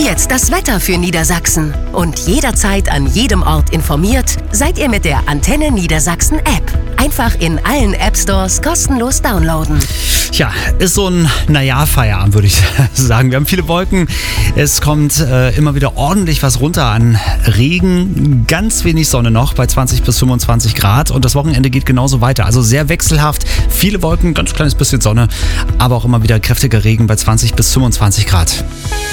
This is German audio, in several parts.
Jetzt das Wetter für Niedersachsen. Und jederzeit an jedem Ort informiert seid ihr mit der Antenne Niedersachsen App. Einfach in allen App-Stores kostenlos downloaden. Tja, ist so ein Feierabend, würde ich sagen. Wir haben viele Wolken. Es kommt immer wieder ordentlich was runter an Regen. Ganz wenig Sonne noch bei 20 bis 25 Grad. Und das Wochenende geht genauso weiter. Also sehr wechselhaft. Viele Wolken, ganz kleines bisschen Sonne. Aber auch immer wieder kräftiger Regen bei 20 bis 25 Grad.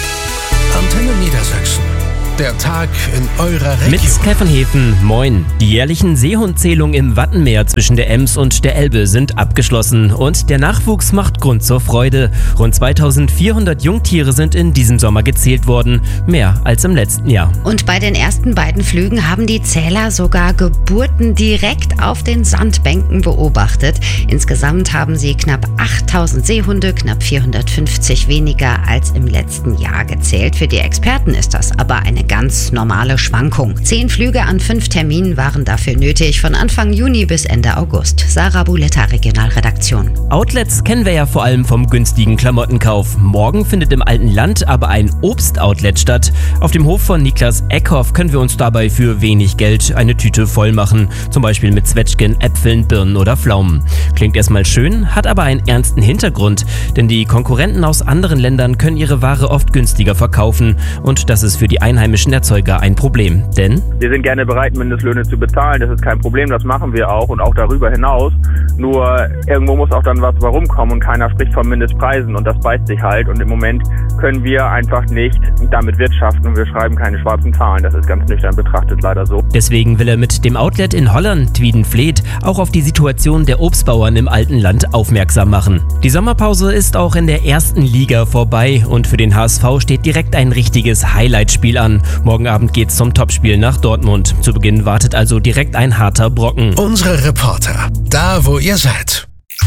Antenne Niedersachsen. Der Tag in eurer Region. Mit Stefan Hefen, moin. Die jährlichen Seehundzählungen im Wattenmeer zwischen der Ems und der Elbe sind abgeschlossen und der Nachwuchs macht Grund zur Freude. Rund 2400 Jungtiere sind in diesem Sommer gezählt worden, mehr als im letzten Jahr. Und bei den ersten beiden Flügen haben die Zähler sogar Geburten direkt auf den Sandbänken beobachtet. Insgesamt haben sie knapp 8000 Seehunde, knapp 450 weniger als im letzten Jahr gezählt. Für die Experten ist das aber eine ganz normale Schwankung. 10 Flüge an 5 Terminen waren dafür nötig, von Anfang Juni bis Ende August. Sarah Buletta, Regionalredaktion. Outlets kennen wir ja vor allem vom günstigen Klamottenkauf. Morgen findet im alten Land aber ein Obstoutlet statt. Auf dem Hof von Niklas Eckhoff können wir uns dabei für wenig Geld eine Tüte voll machen. Zum Beispiel mit Zwetschgen, Äpfeln, Birnen oder Pflaumen. Klingt erstmal schön, hat aber einen ernsten Hintergrund. Denn die Konkurrenten aus anderen Ländern können ihre Ware oft günstiger verkaufen. Und das ist für die einheimischen Erzeuger ein Problem, denn wir sind gerne bereit, Mindestlöhne zu bezahlen, das ist kein Problem, das machen wir auch und auch darüber hinaus. Nur irgendwo muss auch dann was rumkommen und keiner spricht von Mindestpreisen und das beißt sich halt und im Moment können wir einfach nicht damit wirtschaften und wir schreiben keine schwarzen Zahlen, das ist ganz nüchtern betrachtet leider so. Deswegen will er mit dem Outlet in Holland, Wiedenfleet, auch auf die Situation der Obstbauern im alten Land aufmerksam machen. Die Sommerpause ist auch in der ersten Liga vorbei und für den HSV steht direkt ein richtiges Highlightspiel an. Morgen Abend geht's zum Topspiel nach Dortmund. Zu Beginn wartet also direkt ein harter Brocken. Unsere Reporter, da wo ihr seid.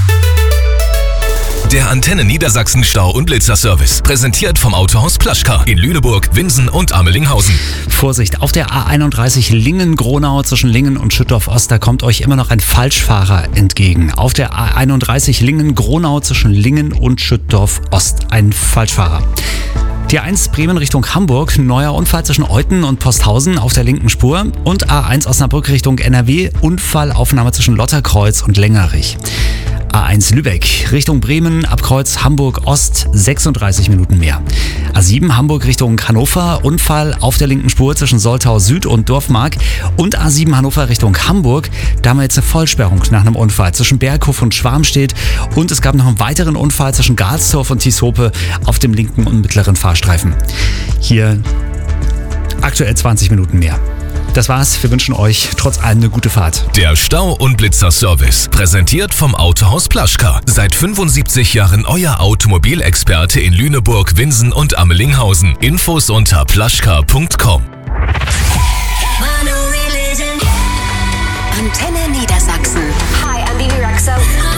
Der Antenne Niedersachsen Stau- und Blitzerservice. Präsentiert vom Autohaus Plaschka in Lüneburg, Winsen und Amelinghausen. Vorsicht, auf der A31 Lingen-Gronau zwischen Lingen und Schüttorf-Ost, da kommt euch immer noch ein Falschfahrer entgegen. Auf der A31 Lingen-Gronau zwischen Lingen und Schüttorf-Ost ein Falschfahrer. Die A1 Bremen Richtung Hamburg, neuer Unfall zwischen Euthen und Posthausen auf der linken Spur und A1 Osnabrück Richtung NRW, Unfallaufnahme zwischen Lotterkreuz und Längerich. A1 Lübeck Richtung Bremen, ab Kreuz Hamburg Ost, 36 Minuten mehr. A7 Hamburg Richtung Hannover, Unfall auf der linken Spur zwischen Soltau Süd und Dorfmark und A7 Hannover Richtung Hamburg, da haben wir jetzt eine Vollsperrung nach einem Unfall zwischen Berghof und Schwarmstedt und es gab noch einen weiteren Unfall zwischen Galsdorf und Tieshope auf dem linken und mittleren Fahrstreifen. Hier aktuell 20 Minuten mehr. Das war's. Wir wünschen euch trotz allem eine gute Fahrt. Der Stau- und Blitzer-Service. Präsentiert vom Autohaus Plaschka. Seit 75 Jahren euer Automobilexperte in Lüneburg, Winsen und Amelinghausen. Infos unter plaschka.com. Antenne Niedersachsen. Hi, I'm Bibi Rexha.